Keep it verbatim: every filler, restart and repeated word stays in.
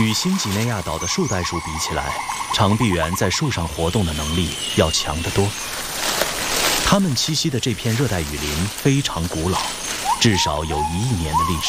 与新几内亚岛的树袋鼠比起来，长臂猿在树上活动的能力要强得多。它们栖息的这片热带雨林非常古老，至少有一亿年的历史。